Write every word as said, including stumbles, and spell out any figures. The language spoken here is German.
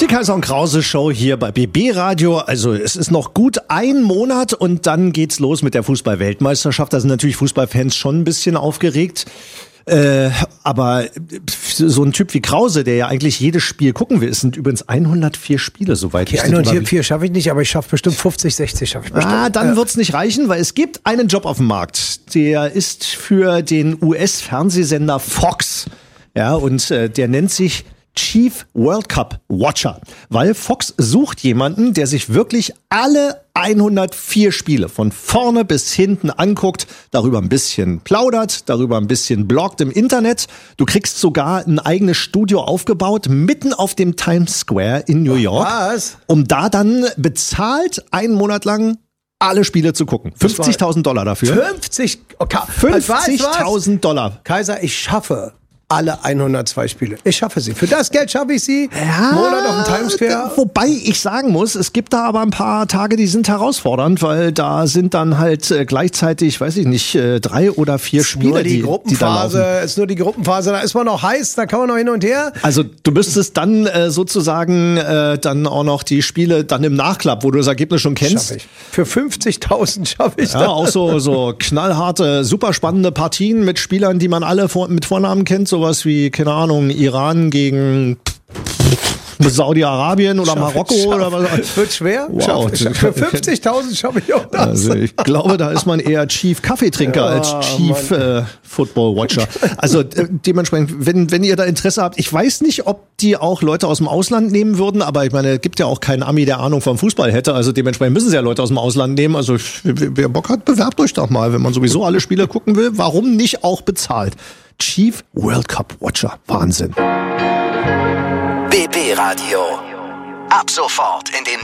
Die Kaiser und Krause Show hier bei B B Radio. Also es ist noch gut ein Monat und dann geht's los mit der Fußball-Weltmeisterschaft. Da sind natürlich Fußballfans schon ein bisschen aufgeregt. Äh, aber so ein Typ wie Krause, der ja eigentlich jedes Spiel gucken will, es sind übrigens hundertvier Spiele, soweit okay, ich das hundertvier schaffe ich nicht, aber ich schaffe bestimmt fünfzig, sechzig schaffe ich bestimmt. Ah, dann ja. wird's nicht reichen, weil es gibt einen Job auf dem Markt. Der ist für den U S-Fernsehsender Fox. Ja, und äh, der nennt sich Chief World Cup Watcher, weil Fox sucht jemanden, der sich wirklich alle hundertvier Spiele von vorne bis hinten anguckt, darüber ein bisschen plaudert, darüber ein bisschen bloggt im Internet. Du kriegst sogar ein eigenes Studio aufgebaut, mitten auf dem Times Square in New York, Was? um da dann bezahlt einen Monat lang alle Spiele zu gucken. fünfzigtausend Dollar dafür. fünfzig? Okay. fünfzigtausend Dollar. Kaiser, ich schaffe alle hundertzwei Spiele. Ich schaffe sie. Für das Geld schaffe ich sie. Ja, Monat auf dem Times Square. Wobei ich sagen muss, es gibt da aber ein paar Tage, die sind herausfordernd, weil da sind dann halt äh, gleichzeitig, weiß ich nicht, äh, drei oder vier Ist Spiele, nur die, die, Gruppenphase, die da laufen. ist nur die Gruppenphase, da ist man noch heiß, da kann man noch hin und her. Also du müsstest dann äh, sozusagen äh, dann auch noch die Spiele dann im Nachklapp, wo du das Ergebnis schon kennst. Schaffe ich. Für fünfzigtausend schaffe ich Ja, das. auch so, so knallharte, super spannende Partien mit Spielern, die man alle vor, mit Vornamen kennt, sowas wie, keine Ahnung, Iran gegen Saudi-Arabien oder Schaff Marokko ich, oder was. Wird schwer. Wow. Schaff ich, schaff. Für fünfzigtausend schaffe ich auch das. Also ich glaube, da ist man eher Chief Kaffeetrinker Ja, als Chief äh, Football Watcher. Also äh, dementsprechend, wenn, wenn ihr da Interesse habt, ich weiß nicht, ob die auch Leute aus dem Ausland nehmen würden, aber ich meine, es gibt ja auch keinen Ami, der Ahnung vom Fußball hätte, also dementsprechend müssen sie ja Leute aus dem Ausland nehmen. Also wer, wer Bock hat, bewerbt euch doch mal, wenn man sowieso alle Spiele gucken will. Warum nicht auch bezahlt? Chief World Cup Watcher. Wahnsinn. B B Radio. Ab sofort in den